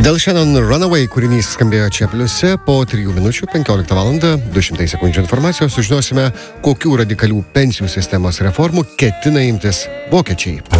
Dėl šiandien Runaway kūrinys skambėjo čia pliuse, po 3 minučių 15 val. 200 sekundžių informacijos sužinosime, kokių radikalių pensijų sistemos reformų ketina imtis vokiečiai.